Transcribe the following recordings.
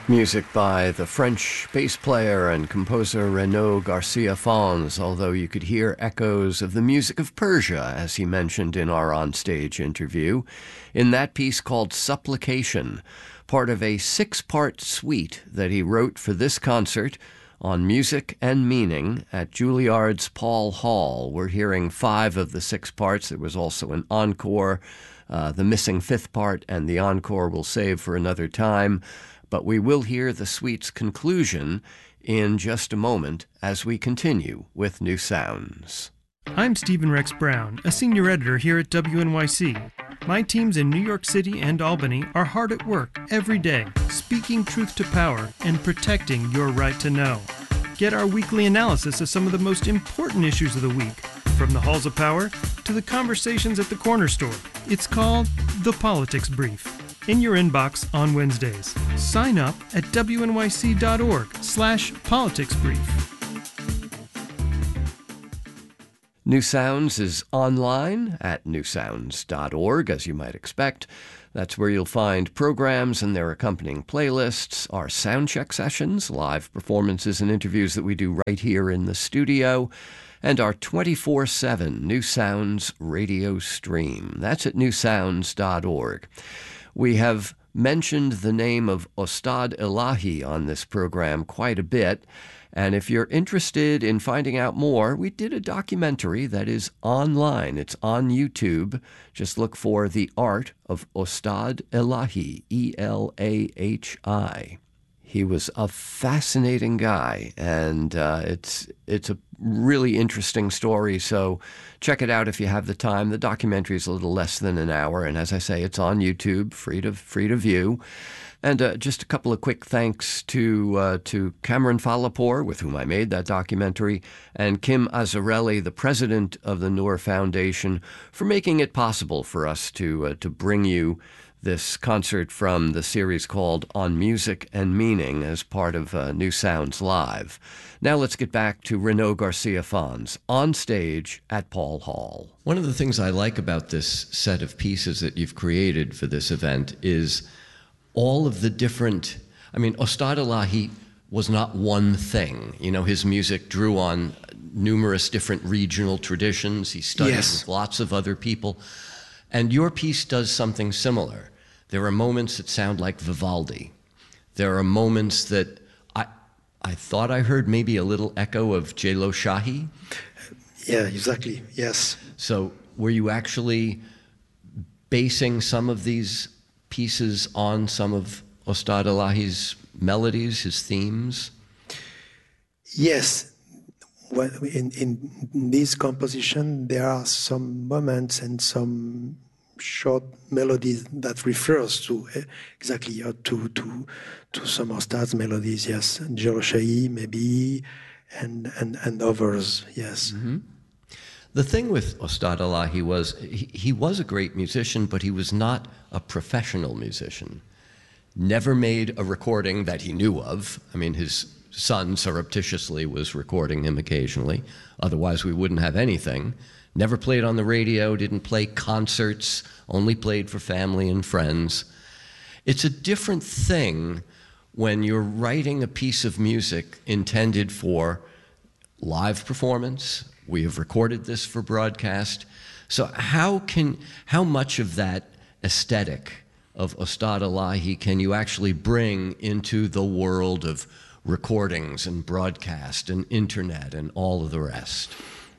Music by the French bass player and composer Renaud Garcia Fons, although you could hear echoes of the music of Persia, as he mentioned in our onstage interview, in that piece called Supplication, part of a 6-part suite that he wrote for this concert on music and meaning at Juilliard's Paul Hall. We're hearing 5 of the 6 parts. There was also an encore. The missing 5th part and the encore we'll save for another time. But we will hear the suite's conclusion in just a moment as we continue with New Sounds. I'm Stephen Rex Brown, a senior editor here at WNYC. My teams in New York City and Albany are hard at work every day, speaking truth to power and protecting your right to know. Get our weekly analysis of some of the most important issues of the week, from the halls of power to the conversations at the corner store. It's called The Politics Brief. In your inbox on Wednesdays. Sign up at wnyc.org/politicsbrief. New Sounds is online at newsounds.org, as you might expect. That's where you'll find programs and their accompanying playlists, our soundcheck sessions, live performances and interviews that we do right here in the studio, and our 24/7 New Sounds radio stream. That's at newsounds.org. We have mentioned the name of Ostad Elahi on this program quite a bit, and if you're interested in finding out more, we did a documentary that is online. It's on YouTube. Just look for The Art of Ostad Elahi, Elahi. He was a fascinating guy, and it's a really interesting story, so check it out if you have the time. The documentary is a little less than an hour, and as I say, it's on YouTube, free to view. And just a couple of quick thanks to Cameron Falapour, with whom I made that documentary, and Kim Azzarelli, the president of the Noor Foundation, for making it possible for us to bring you this concert from the series called On Music and Meaning as part of New Sounds Live. Now let's get back to Renaud Garcia Fons on stage at Paul Hall. One of the things I like about this set of pieces that you've created for this event is all of the different, Ostad Elahi was not one thing. You know, his music drew on numerous different regional traditions. He studied with lots of other people. And your piece does something similar. There are moments that sound like Vivaldi. There are moments that I thought I heard maybe a little echo of Jelo Shahi. Yeah, exactly, yes. So were you actually basing some of these pieces on some of Ostad Elahi's melodies, his themes? Yes. Well, in this composition, there are some moments and some short melodies that refers to exactly to some of Ostad's melodies. Yes, Jelo Shahi maybe, and others. Yes. Mm-hmm. The thing with Ostad Elahi was he was a great musician, but he was not a professional musician. Never made a recording that he knew of. I mean, his son surreptitiously was recording him occasionally. Otherwise, we wouldn't have anything. Never played on the radio, didn't play concerts, only played for family and friends. It's a different thing when you're writing a piece of music intended for live performance. We have recorded this for broadcast. So how much of that aesthetic of Ostad Elahi can you actually bring into the world of recordings and broadcast and internet and all of the rest?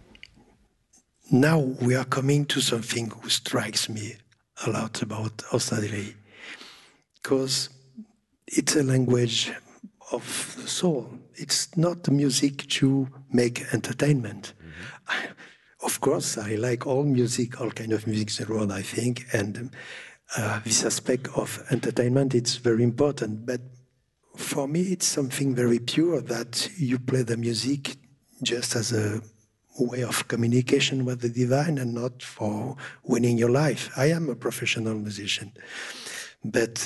Now we are coming to something who strikes me a lot about Ostad Elahi, because it's a language of the soul. It's not music to make entertainment. Mm-hmm. Of course, I like all music, all kind of music in the world, I think, and this aspect of entertainment, it's very important. But for me, it's something very pure that you play the music just as a way of communication with the divine and not for winning your life. I am a professional musician, but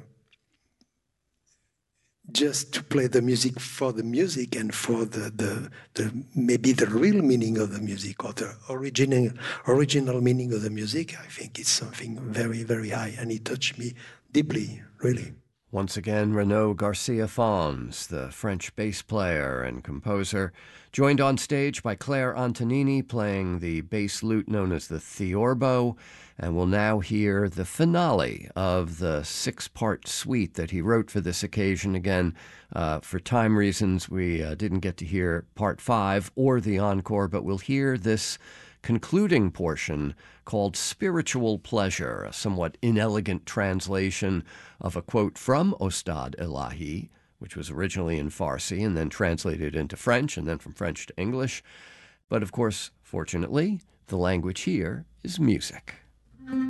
just to play the music for the music and for the maybe the real meaning of the music or the original meaning of the music, I think it's something very, very high, and it touched me deeply, really. Once again, Renaud Garcia Fons, the French bass player and composer, joined on stage by Claire Antonini playing the bass lute known as the theorbo, and we'll now hear the finale of the 6-part suite that he wrote for this occasion. Again, for time reasons, we didn't get to hear part 5 or the encore, but we'll hear this concluding portion called Spiritual Pleasure, a somewhat inelegant translation of a quote from Ostad Elahi, which was originally in Farsi and then translated into French and then from French to English. But of course, fortunately, the language here is music.